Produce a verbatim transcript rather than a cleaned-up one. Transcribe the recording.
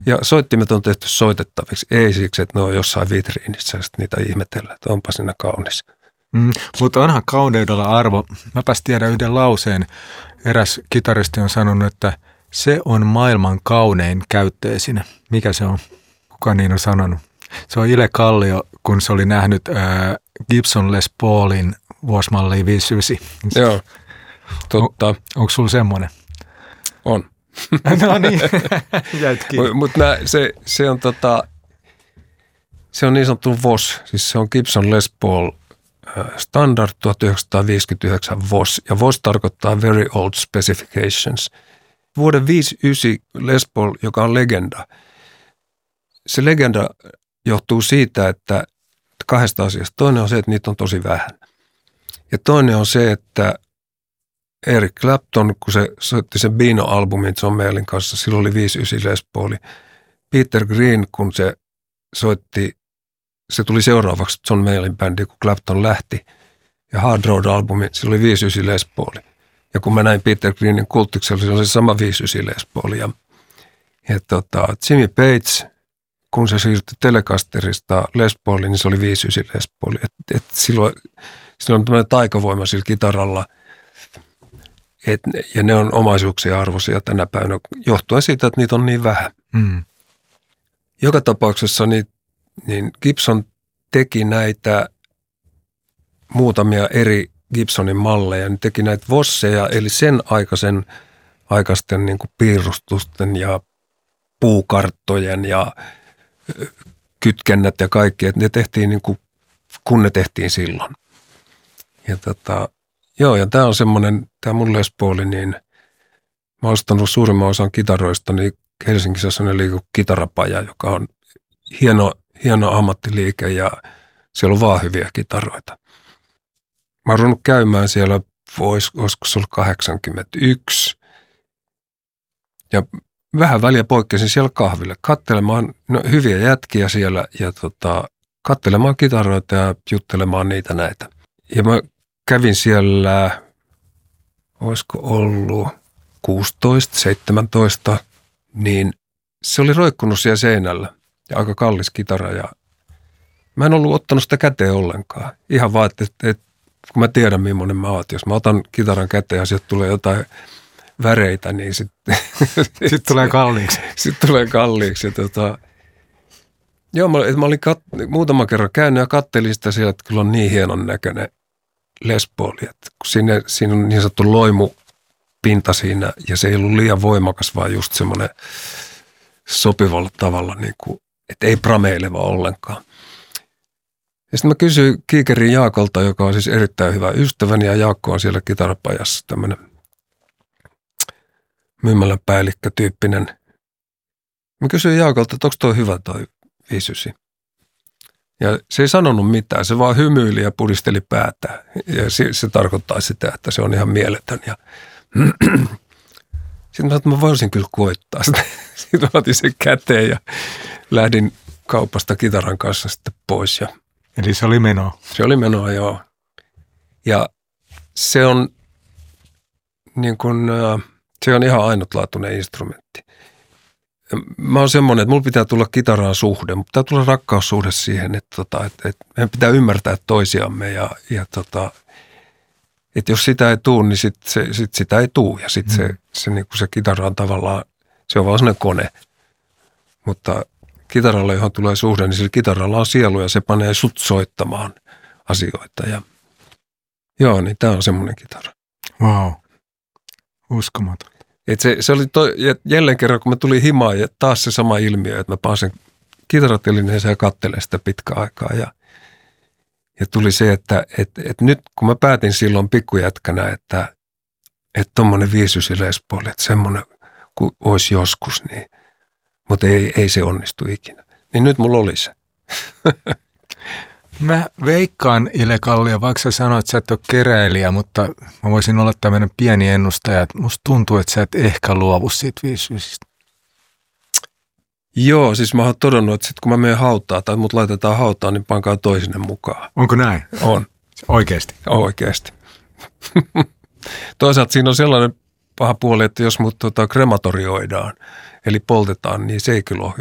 Ja soittimet on tehty soitettaviksi, ei siksi, että ne on jossain vitriinissä ja sitten niitä ihmetellään, että onpa siinä kaunis. Mm, mutta onhan kauneudella arvo. Mäpäs tiedän yhden lauseen. Eräs kitaristi on sanonut, että se on maailman kaunein käyttöesine. Mikä se on? Kuka niin on sanonut? Se on Ile Kallio, kun se oli nähnyt ää, Gibson Les Paulin vuosimallia viisikymmentäyhdeksän. Joo, totta. On, onko sulla semmoinen? On. No niin, jäit kiinni. Mutta se, se, on tota, se on niin sanottu V O S, siis se on Gibson Les Paul Standard tuhatyhdeksänsataaviisikymmentäyhdeksän V O S, ja V O S tarkoittaa Very Old Specifications. Vuoden viisikymmentäyhdeksän Les Paul, joka on legenda, se legenda johtuu siitä, että kahdesta asiasta. Toinen on se, että niitä on tosi vähän. Ja toinen on se, että Eric Clapton, kun se soitti sen Beano-albumin John Mayallin kanssa, silloin oli viisikymmentäyhdeksän Les Pauli. Peter Green, kun se soitti, se tuli seuraavaksi John Mayallin bändiin, kun Clapton lähti. Ja Hard Road-albumi, silloin oli viisikymmentäyhdeksän Les Pauli. Ja kun mä näin Peter Greenin Kultiksella, se oli se sama viisikymmentäyhdeksän Les Pauli. Ja, ja tota, Jimmy Page, kun se siirtyi Telecasterista Les Pauliin, niin se oli viisikymmentäyhdeksän Les Pauli. Et, et silloin, silloin on tämmöinen taikavoima sillä kitaralla. Et, ja ne on omaisuuksia arvoisia tänä päivänä, johtuen siitä, että niitä on niin vähän. Mm. Joka tapauksessa niin, niin Gibson teki näitä muutamia eri Gibsonin malleja. Ne teki näitä vosseja, eli sen aikaisen, aikaisten niin kuin piirustusten ja puukarttojen ja kytkennät ja kaikki. Et ne tehtiin niin kuin, kun ne tehtiin silloin. Ja tota... Joo, ja tämä on semmoinen, tämä mun Les Pauli, niin mä oon ostanut suurimman osan kitaroista, niin Helsingissä on sellainen liiku kitarapaja, joka on hieno, hieno ammattiliike ja siellä on vaan hyviä kitaroita. Mä oon ruvennut käymään siellä, vois, olisiko se ollut kahdeksankymmentäyksi, ja vähän väliä poikkesin siellä kahville, katselemaan no, hyviä jätkiä siellä ja tota, katselemaan kitaroita ja juttelemaan niitä näitä. Ja mä kävin siellä, olisiko ollut kuusitoista, seitsemäntoista, niin se oli roikkunut siellä seinällä ja aika kallis kitara. Ja mä en ollut ottanut sitä käteen ollenkaan. Ihan vaan, että, että kun mä tiedän millainen mä oon, jos mä otan kitaran käteen ja sieltä tulee jotain väreitä, niin sitten sit tulee kalliiksi. Sitten tulee kalliiksi. Ja tota, joo, mä, mä olin kat, muutaman kerran käynyt ja kattelin sitä siellä, että kyllä on niin hienon näköinen Les Paul, että kun siinä, siinä on niin sanottu loimupinta siinä ja se ei ollut liian voimakas, vaan just semmoinen sopivalla tavalla, niin kuin, että ei prameileva ollenkaan. Ja sitten mä kysyin Kiikerin Jaakolta, joka on siis erittäin hyvä ystäväni, ja Jaakko on siellä kitarapajassa tämmöinen myymäläpäällikkötyyppinen. Mä kysyin Jaakolta, että onko toi hyvä toi viisikymmentäyhdeksän. Ja se ei sanonut mitään, se vaan hymyili ja pudisteli päätään. Ja se, se tarkoittaa sitä, että se on ihan mieletön. Ja sitten mä sanoin, että mä voisin kyllä koittaa sitä. Sitten mä otin sen käteen ja lähdin kaupasta kitaran kanssa sitten pois. Ja eli se oli menoa? Se oli menoa, joo. Ja se on, niin kun, se on ihan ainutlaatuinen instrumentti. Mä oon semmoinen, että mulla pitää tulla kitaraan suhde, mutta pitää tulla rakkaussuhde siihen, että, tota, että, että meidän pitää ymmärtää toisiamme ja, ja tota, että jos sitä ei tule, niin sit, se, sit sitä ei tule ja sitten mm. se, se, niin se kitara on tavallaan, se on vaan sellainen kone, mutta kitaralla, johon tulee suhde, niin sillä kitaralla on sielu ja se panee sut soittamaan asioita ja joo, niin tää on semmoinen kitara. Wow, uskomaton. Et se, se oli toi, jälleen kerran, kun mä tulin himaan ja taas se sama ilmiö, että mä pääsen kitaratelineeseen ja katselen sitä pitkä aikaa. Ja, ja tuli se, että et, et nyt kun mä päätin silloin pikkujätkänä, että että tommonen viisikymmentäyhdeksän Les Paul, että semmoinen kuin olisi joskus, niin, mutta ei, ei se onnistu ikinä. Niin nyt mulla oli se. Mä veikkaan, Ile Kallio, vaikka sä sanoit, että sä et ole keräilijä, mutta mä voisin olla tämmöinen pieni ennustaja, että musta tuntuu, että sä et ehkä luovu siitä viisikymmentä. Joo, siis mä oon todennut, että sit kun mä menen hautaan tai mut laitetaan hautaan, niin pankaa toisenne mukaan. Onko näin? On. Oikeasti? Oikeasti. Toisaalta siinä on sellainen paha puoli, että jos mut tota krematorioidaan, eli poltetaan, niin se ei kyllä ole